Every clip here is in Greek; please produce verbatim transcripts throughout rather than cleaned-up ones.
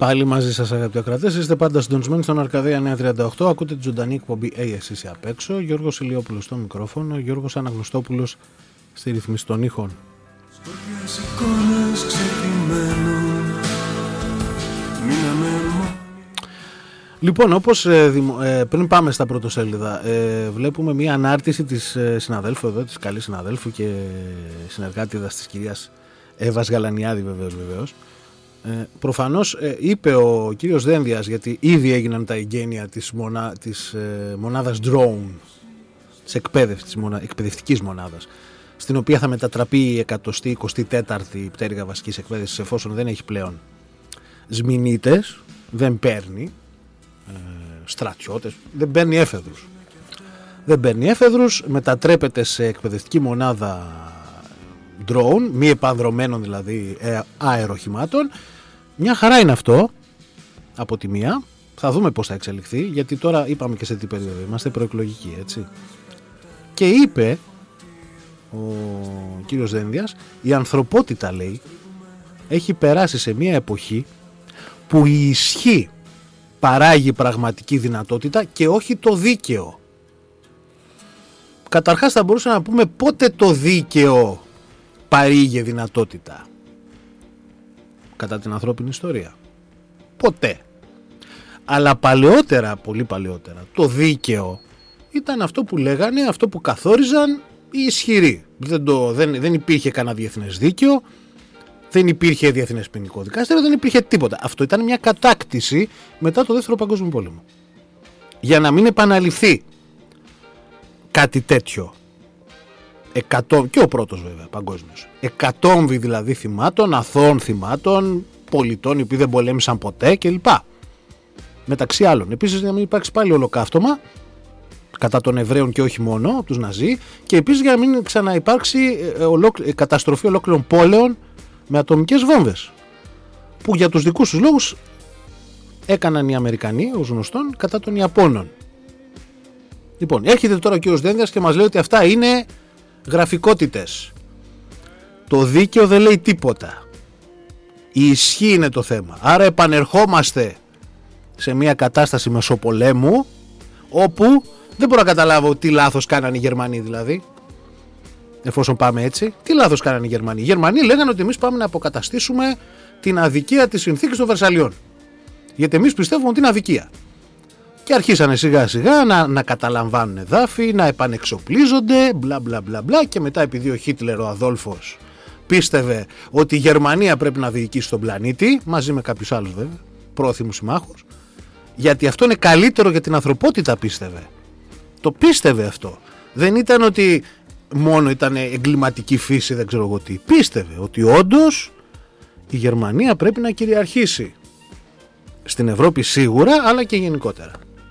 Πάλι μαζί σας αγαπητοί ακροατές, είστε πάντα συντονισμένοι στον Αρκαδία εννιακόσια τριάντα οκτώ. Ακούτε τη ζωντανή εκπομπή «Hey, εσύ είσαι απ' έξω». Γιώργος Ηλιόπουλος στο μικρόφωνο, Γιώργος Αναγνωστόπουλος στη ρυθμίση των ήχων. Λοιπόν, όπως ε, δημο, ε, πριν πάμε στα πρωτοσέλιδα, ε, βλέπουμε μια ανάρτηση της ε, συναδέλφου εδώ, της καλής συναδέλφου και συνεργάτηδας της κυρίας Εύας Γαλανιάδη βεβαίως βεβαίως. Ε, προφανώς ε, είπε ο κύριος Δένδιας, γιατί ήδη έγιναν τα εγγένεια της, μονά, της ε, μονάδας drone, της εκπαίδευσης, μονα, εκπαιδευτικής μονάδας, στην οποία θα μετατραπεί η εκατοστή εικοστή τέταρτη πτέρυγα βασικής εκπαίδευσης, εφόσον δεν έχει πλέον σμηνίτες, δεν παίρνει ε, στρατιώτες, δεν παίρνει έφεδρους. Δεν παίρνει έφεδρους, μετατρέπεται σε εκπαιδευτική μονάδα drone, μη επανδρομένων δηλαδή ε, αεροχημάτων. Μια χαρά είναι αυτό από τη μία. Θα δούμε πώς θα εξελιχθεί, γιατί τώρα είπαμε και σε τι περίοδο είμαστε, προεκλογική, έτσι. Και είπε ο κύριος Δένδιας, η ανθρωπότητα, λέει, έχει περάσει σε μια εποχή που η ισχύ παράγει πραγματική δυνατότητα και όχι το δίκαιο. Καταρχάς θα μπορούσαμε να πούμε πότε το δίκαιο παρήγε δυνατότητα κατά την ανθρώπινη ιστορία. Ποτέ. Αλλά παλαιότερα, πολύ παλαιότερα, το δίκαιο ήταν αυτό που λέγανε, αυτό που καθόριζαν οι ισχυροί. Δεν, το, δεν, δεν υπήρχε κανένα διεθνές δίκαιο, δεν υπήρχε διεθνές ποινικό δικαστήριο, δεν υπήρχε τίποτα. Αυτό ήταν μια κατάκτηση μετά το Δεύτερο Παγκόσμιο Πόλεμο. Για να μην επαναληφθεί κάτι τέτοιο. Εκατό, και ο πρώτος βέβαια παγκόσμιος. Εκατόμβοι δηλαδή θυμάτων, αθώων θυμάτων, πολιτών οι οποίοι δεν πολέμησαν ποτέ κλπ. Μεταξύ άλλων. Επίσης για να μην υπάρξει πάλι ολοκαύτωμα κατά των Εβραίων και όχι μόνο από τους Ναζί, και επίσης για να μην ξαναυπάρξει ολόκλη, καταστροφή ολόκληρων πόλεων με ατομικές βόμβες, που για τους δικούς τους λόγους έκαναν οι Αμερικανοί ως γνωστόν κατά των Ιαπώνων. Λοιπόν, έρχεται τώρα ο κύριος Δένδιας και μας λέει ότι αυτά είναι γραφικότητες. Το δίκαιο δεν λέει τίποτα. Η ισχύ είναι το θέμα. Άρα επανερχόμαστε σε μια κατάσταση μεσοπολέμου, όπου δεν μπορώ να καταλάβω τι λάθος κάνανε οι Γερμανοί δηλαδή. Εφόσον πάμε έτσι, τι λάθος κάνανε οι Γερμανοί. Οι Γερμανοί λέγανε ότι εμείς πάμε να αποκαταστήσουμε την αδικία της συνθήκης των Βερσαλιών. Γιατί εμείς πιστεύουμε ότι είναι αδικία. Και αρχίσανε σιγά σιγά να, να καταλαμβάνουν εδάφη, να επανεξοπλίζονται, μπλα μπλα μπλα μπλα, και μετά επειδή ο Χίτλερ, ο Αδόλφος, πίστευε ότι η Γερμανία πρέπει να διοικήσει τον πλανήτη, μαζί με κάποιους άλλους βέβαια, πρόθυμους συμμάχους, γιατί αυτό είναι καλύτερο για την ανθρωπότητα, πίστευε. Το πίστευε αυτό. Δεν ήταν ότι μόνο ήταν εγκληματική φύση, δεν ξέρω εγώ τι. Πίστευε ότι όντως η Γερμανία πρέπει να κυριαρχήσει στην Ευρώπη σίγουρα, αλλά και γενικότερα.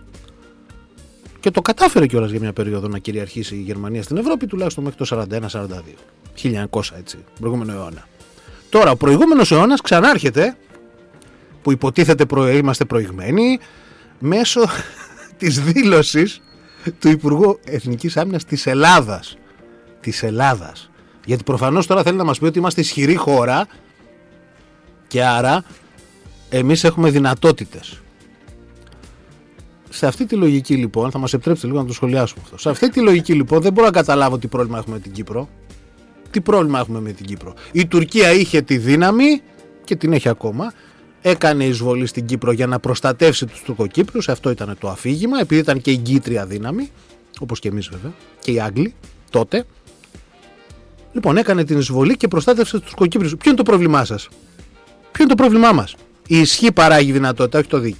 Και το κατάφερε κιόλας για μια περίοδο να κυριαρχήσει η Γερμανία στην Ευρώπη, τουλάχιστον μέχρι το σαράντα ένα σαράντα δύο. χίλια εννιακόσια, έτσι, προηγούμενο αιώνα. Τώρα ο προηγούμενος αιώνας ξανάρχεται, που υποτίθεται προ... είμαστε προηγμένοι, μέσω της δήλωσης του Υπουργού Εθνικής Άμυνας της Ελλάδας. Της Ελλάδας. Γιατί προφανώς τώρα θέλει να μας πει ότι είμαστε ισχυρή χώρα και άρα εμείς έχουμε δυνατότητες. Σε αυτή τη λογική λοιπόν, θα μας επιτρέψετε λίγο να το σχολιάσουμε αυτό. Σε αυτή τη λογική λοιπόν δεν μπορώ να καταλάβω τι πρόβλημα έχουμε με την Κύπρο. Τι πρόβλημα έχουμε με την Κύπρο. Η Τουρκία είχε τη δύναμη και την έχει ακόμα. Έκανε εισβολή στην Κύπρο για να προστατεύσει τους Τουρκοκύπριους. Αυτό ήταν το αφήγημα, επειδή ήταν και η γκίτρια δύναμη, όπως και εμείς βέβαια, και οι Άγγλοι τότε. Λοιπόν, έκανε την εισβολή και προστάτευσε τους Τουρκοκύπριους. Ποιο είναι το πρόβλημά σας? Ποιο είναι το πρόβλημά μας? Η ισχύ παράγει δυνατότητα, όχι το δίκαιο.